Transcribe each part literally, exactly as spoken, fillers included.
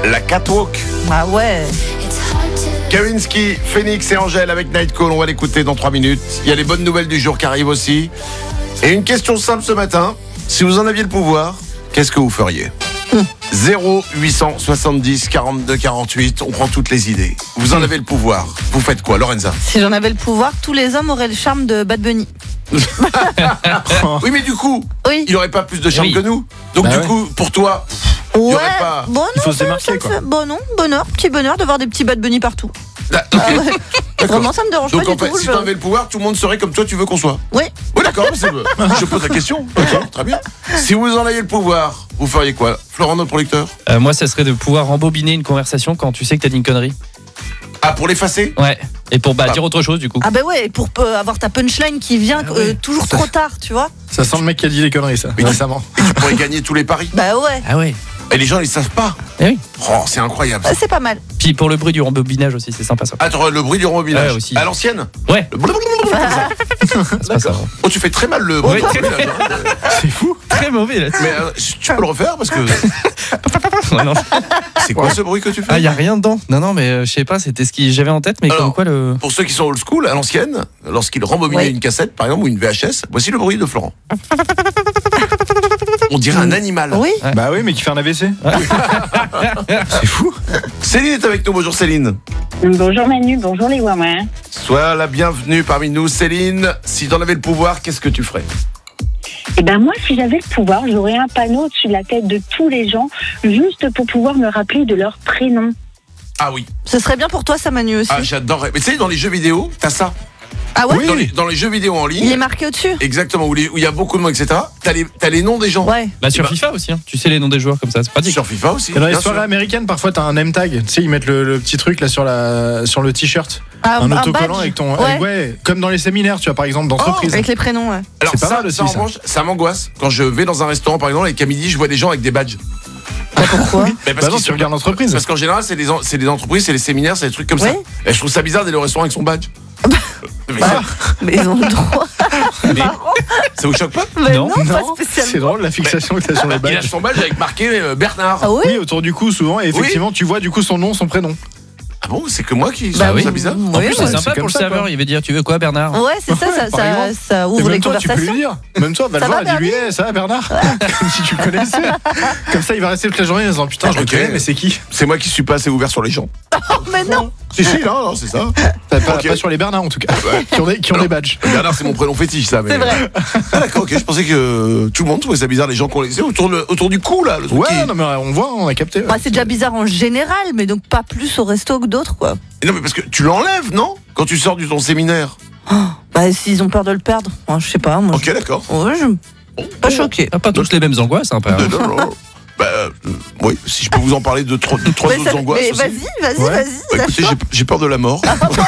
La Catwalk. Ah ouais. Kavinsky, Phoenix et Angèle avec Night Call. On va l'écouter dans trois minutes. Il y a les bonnes nouvelles du jour qui arrivent aussi. Et une question simple ce matin. Si vous en aviez le pouvoir, qu'est-ce que vous feriez ? hum. zéro huit cent soixante-dix quarante-deux quarante-huit. On prend toutes les idées. Vous en avez le pouvoir. Vous faites quoi, Lorenza ? Si j'en avais le pouvoir, tous les hommes auraient le charme de Bad Bunny. Oui, mais du coup, oui. il n'aurait pas plus de charme oui. que nous. Donc, bah du ouais. coup, pour toi, il ouais. n'y aurait pas. Bon, non, il faut se ça, démarquer, ça quoi. Fait... Bon, non, bonheur, petit bonheur de voir des petits Bad Bunny partout. Ah, okay. ah, ouais. Vraiment, ça me dérange donc, pas en du fait, tout. Si tu avais le pouvoir, tout le monde serait comme toi, tu veux qu'on soit. Oui. Oui, d'accord, c'est... je pose la question. Okay, très bien. Si vous en aviez le pouvoir, vous feriez quoi ? Florent, notre producteur ? euh, Moi, ça serait de pouvoir rembobiner une conversation quand tu sais que t'as dit une connerie. Ah, pour l'effacer ? Ouais. Et pour bah, ah. dire autre chose, du coup. Ah, bah ouais, pour euh, avoir ta punchline qui vient ah, ouais. euh, toujours trop tard, tu vois. Ça sent le mec qui a dit des conneries, ça. Mais récemment. Et tu pourrais gagner tous les paris. Bah ouais. Ah ouais. Et les gens, ils savent pas. Eh oui. Oh, c'est incroyable. Ah, c'est pas mal. Puis pour le bruit du rembobinage aussi, c'est sympa ça. Attends, le bruit du rembobinage ouais, aussi. À l'ancienne ? Ouais. C'est pas ça. Oh, tu fais très mal le bruit. Ouais, du rembobinage. C'est fou. Très mauvais là. Mais euh, tu peux le refaire parce que. Ouais, non. C'est quoi ce bruit que tu fais ? Ah, y a rien dedans. Non, non, mais euh, je sais pas, c'était ce que j'avais en tête, mais alors, comme quoi le. Pour ceux qui sont old school, à l'ancienne, lorsqu'ils rembobinaient ouais. une cassette, par exemple, ou une V H S, voici le bruit de Florent. On dirait un animal. Oui. Ouais. Bah oui, mais qui fait un A V C. Ouais. C'est fou. Céline est avec nous. Bonjour Céline. Bonjour Manu, bonjour les Wawa. Sois la bienvenue parmi nous. Céline, si t'en avais le pouvoir, qu'est-ce que tu ferais ? Eh ben moi, si j'avais le pouvoir, j'aurais un panneau au-dessus de la tête de tous les gens, juste pour pouvoir me rappeler de leur prénom. Ah oui. Ce serait bien pour toi, ça, Manu, aussi. Ah, j'adorerais. Mais tu sais, dans les jeux vidéo, t'as ça. Ah ouais ? Oui. Dans les, dans les jeux vidéo en ligne. Il est marqué au-dessus. Exactement, où il y a beaucoup de mots, et cetera. T'as les, t'as les noms des gens. Ouais. Bah sur bah, FIFA aussi, hein. Tu sais les noms des joueurs comme ça, c'est pratique. Sur FIFA aussi. Et dans les soirées américaines, parfois t'as un name tag. Tu sais, ils mettent le, le petit truc là sur, la, sur le t-shirt. Ah, un un autocollant badge. avec ton. Ouais. Avec, ouais, comme dans les séminaires, tu vois, par exemple, d'entreprise. Oh, avec les prénoms, ouais. Alors, c'est pas ça, mal aussi, ça, en ça. revanche, ça m'angoisse. Quand je vais dans un restaurant, par exemple, et qu'à midi, je vois des gens avec des badges. Ah, pourquoi ? Mais parce bah non, qu'ils tu regardes l'entreprise. Parce qu'en général, c'est des, en, c'est des entreprises, c'est des séminaires, c'est des trucs comme ouais. ça. Et je trouve ça bizarre d'aller au restaurant avec son badge. Mais, bah, mais ils ont le droit. Mais, ça vous choque pas ? Mais non, non, pas non spécialement. c'est drôle la fixation que t'as sur le badge. Il a son badge avec marqué euh, Bernard. Ah oui, oui, autour du cou souvent, et effectivement, oui. tu vois du coup son nom, son prénom. Ah bon, c'est que moi qui bah trouve oui. ça bizarre. Oui, en plus, ouais, c'est sympa c'est pour le ça, serveur. quoi. Il va dire, tu veux quoi, Bernard ? Ouais, c'est ça, ça, ça, ça ouvre les toi, conversations. Tu peux lui dire. Même toi, va le voir, dis-lui, hey, ça va Bernard ? Comme si tu le connaissais. Comme ça, il va rester toute la journée en disant putain, je le connais, mais c'est qui ? C'est moi qui suis pas assez ouvert sur les gens. Oh, mais non. Si, si, non, non, c'est ça. Pas, okay. pas sur les Bernard en tout cas, ouais. qui ont des, qui ont des badges. Bernard, c'est mon prénom fétiche, ça. Mais... C'est vrai. Ah, d'accord, ok. Je pensais que tout le monde trouvait ça bizarre, les gens qu'on les autour, le, autour du cou, là. Le truc ouais, qui... non, mais on voit, on a capté. Ouais. Bah, c'est déjà bizarre en général, mais donc pas plus au resto que d'autres, quoi. Et non, mais parce que tu l'enlèves, non ? Quand tu sors de ton séminaire. Oh, bah, s'ils ont peur de le perdre, moi, je sais pas. Moi, ok, je... d'accord. Ouais, je. Pas choqué. Ah, pas tous les mêmes angoisses, hein, pas. non, non. Bah, euh, oui, si je peux vous en parler de trois, de trois mais autres ça, angoisses. Mais aussi. vas-y, vas-y, ouais. vas-y. Bah, écoutez, j'ai, j'ai peur de la mort.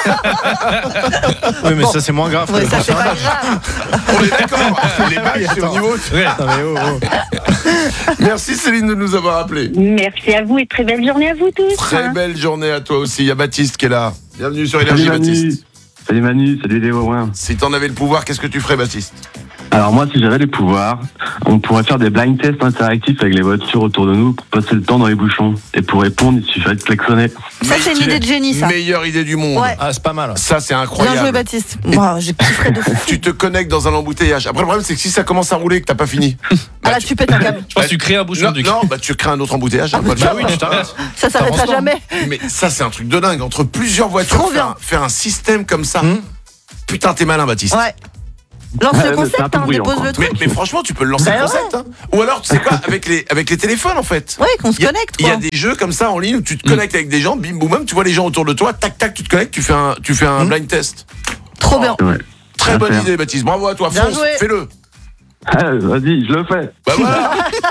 Oui, mais bon. Ça, c'est moins grave. Ouais, ça, c'est pas grave. On est d'accord. Les badges, c'est au niveau. Ouais. Non, mais oh, oh. Merci Céline de nous avoir appelés. Merci à vous et très belle journée à vous tous. Très belle journée à toi aussi. Il y a Baptiste qui est là. Bienvenue sur Énergie, Baptiste. Salut Manu, salut les Wawins. Si t'en avais le pouvoir, qu'est-ce que tu ferais, Baptiste ? Alors moi, si j'avais les pouvoirs, on pourrait faire des blind tests interactifs avec les voitures autour de nous pour passer le temps dans les bouchons. Et pour répondre, il suffirait de klaxonner. Ça, c'est une idée de génie, ça. Meilleure idée du monde. Ouais. Ah, c'est pas mal. Ça, c'est incroyable. Bien joué, Baptiste. Moi, j'ai kiffé de fou. Tu te connectes dans un embouteillage. Après, le problème, c'est que si ça commence à rouler et que t'as pas fini. Ah là, tu, tu pètes un câble. Je pense que tu crées un bouchon non, du Non, bah tu crées un autre embouteillage. Hein, bah oui, tu t'arrêtes. Ça s'arrêtera jamais. Mais ça, c'est un truc de dingue. Entre plusieurs voitures, Trop faire bien. un, faire un système comme ça. Hum. Putain, t'es malin, Baptiste. Ouais. Lance Ouais, le mais concept, c'est un peu hein, brillant, dépose quoi. le truc. Mais, mais franchement, tu peux le lancer Bah le concept. ouais. Hein. Ou alors, tu sais quoi, avec les, avec les téléphones, en fait. Ouais, qu'on se Il y a- connecte, Il y quoi. a des jeux comme ça en ligne où tu te connectes avec des gens, bim boum boum, tu vois les gens autour de toi, tac tac, tu te connectes, tu fais un, tu fais un Mm. blind test. Trop bien. Ouais. Très À bonne faire. idée, Baptiste. Bravo à toi, Bien fonce, joué. fais-le. Ah, vas-y, je le fais. Bah voilà.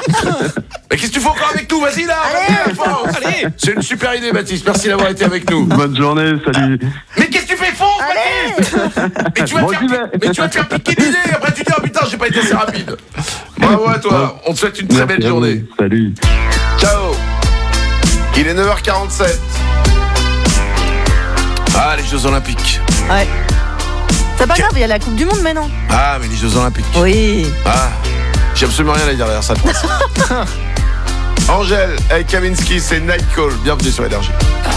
Mais qu'est-ce que tu fais encore avec nous ? Vas-y là, Allez. vas-y, fonce. Allez. C'est une super idée, Baptiste. Merci d'avoir été avec nous. Bonne journée, salut. Mais qu'est-ce que tu fais ? Fonce, Baptiste. Mais tu vas te Bon, faire, j'y vais. mais tu vas te faire piquer l'idée. Après tu dis oh putain, j'ai pas été assez rapide. Bravo à toi. On te souhaite une très Merci belle à vous. journée. Salut. Ciao. Il est neuf heures quarante-sept. Ah, les Jeux Olympiques. Ouais. C'est pas grave, il y a la Coupe du Monde maintenant. Ah, mais les Jeux Olympiques. Oui. Ah, j'ai absolument rien à dire derrière ça. Angèle avec Kavinsky, c'est Night Call. Bienvenue sur Énergie.